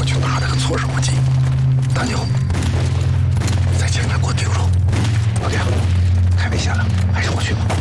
去打他个措手不及。大牛，你在前面给我盯住。老丁，太危险了，还是我去吧。